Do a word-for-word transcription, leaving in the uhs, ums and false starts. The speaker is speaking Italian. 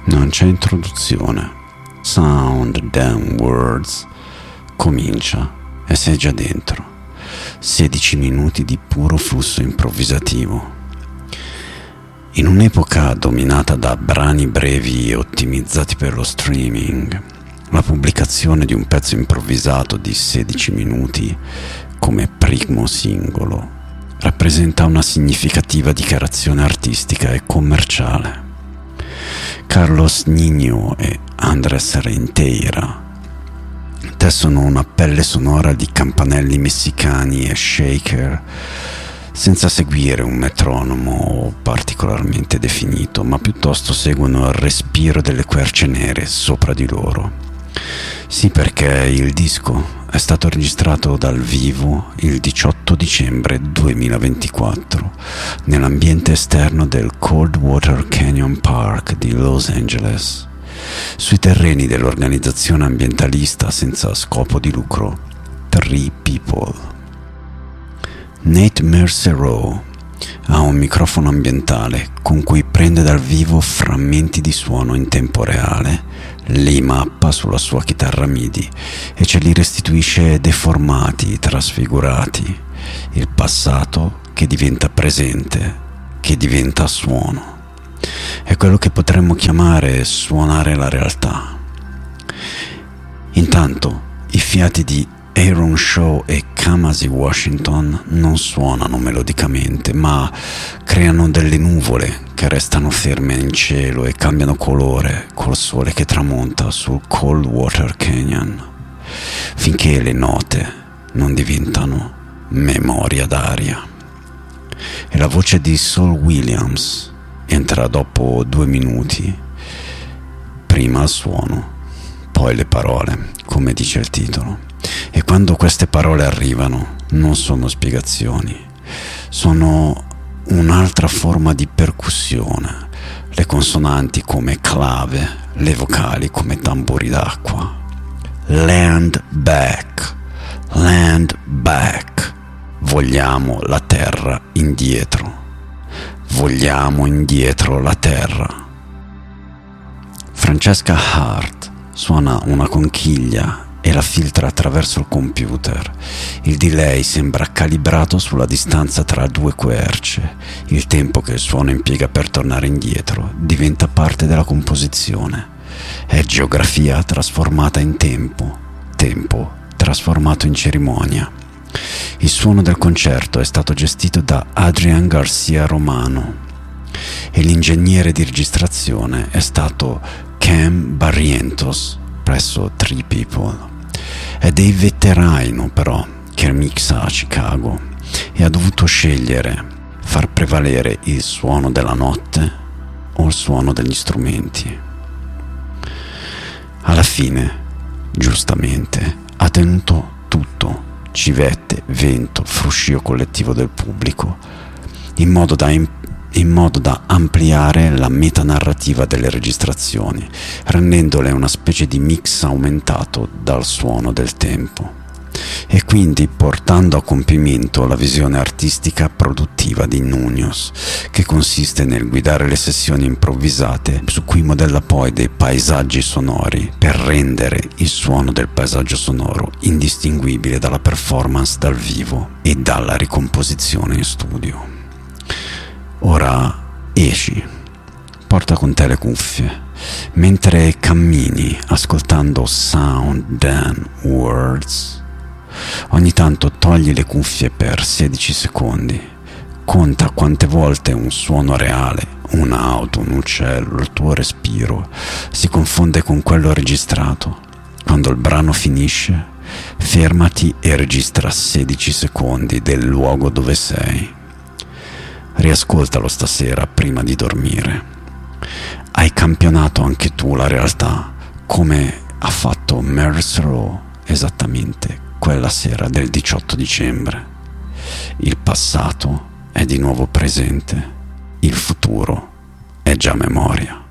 Non c'è introduzione. Sound, damn words. Comincia e sei già dentro. sedici minuti di puro flusso improvvisativo. In un'epoca dominata da brani brevi e ottimizzati per lo streaming, la pubblicazione di un pezzo improvvisato di sedici minuti come primo singolo rappresenta una significativa dichiarazione artistica e commerciale. Carlos Niño e Andrés Renteira tessono una pelle sonora di campanelli messicani e shaker, senza seguire un metronomo particolarmente definito, ma piuttosto seguono il respiro delle querce nere sopra di loro. Sì, perché il disco è stato registrato dal vivo il diciotto dicembre duemilaventiquattro nell'ambiente esterno del Coldwater Canyon Park di Los Angeles, sui terreni dell'organizzazione ambientalista senza scopo di lucro Tree People. Nate Mercereau ha un microfono ambientale con cui prende dal vivo frammenti di suono in tempo reale, li mappa sulla sua chitarra MIDI e ce li restituisce deformati, trasfigurati, il passato che diventa presente, che diventa suono. È quello che potremmo chiamare suonare la realtà. Intanto i fiati di Aaron Shaw e Kamasi Washington non suonano melodicamente, ma creano delle nuvole che restano ferme in cielo e cambiano colore col sole che tramonta sul Coldwater Canyon, finché le note non diventano memoria d'aria. E la voce di Saul Williams entra dopo due minuti, prima il suono, poi le parole, come dice il titolo. E quando queste parole arrivano, non sono spiegazioni, sono un'altra forma di percussione, le consonanti come clave, le vocali come tamburi d'acqua. Land back, land back, vogliamo la terra indietro, vogliamo indietro la terra. Francesca Hart suona una conchiglia e la filtra attraverso il computer. Il delay sembra calibrato sulla distanza tra due querce. Il tempo che il suono impiega per tornare indietro diventa parte della composizione. È geografia trasformata in tempo, tempo trasformato in cerimonia. Il suono del concerto è stato gestito da Adrian Garcia Romano e l'ingegnere di registrazione è stato Cam Barrientos presso Tree People. È Dave Veteraino però che mixa a Chicago e ha dovuto scegliere far prevalere il suono della notte o il suono degli strumenti. Alla fine, giustamente, ha tenuto tutto: civette, vento, fruscio collettivo del pubblico, in modo da imp- in modo da ampliare la metanarrativa delle registrazioni, rendendole una specie di mix aumentato dal suono del tempo, e quindi portando a compimento la visione artistica produttiva di Nunios, che consiste nel guidare le sessioni improvvisate su cui modella poi dei paesaggi sonori per rendere il suono del paesaggio sonoro indistinguibile dalla performance dal vivo e dalla ricomposizione in studio. Ora esci, porta con te le cuffie, mentre cammini ascoltando Sound Dan Words. Ogni tanto togli le cuffie per sedici secondi, conta quante volte un suono reale, un'auto, un uccello, il tuo respiro si confonde con quello registrato. Quando il brano finisce, fermati e registra sedici secondi del luogo dove sei. Riascoltalo stasera prima di dormire. Hai campionato anche tu la realtà, come ha fatto Mercereau esattamente quella sera del diciotto dicembre. Il passato è di nuovo presente, il futuro è già memoria.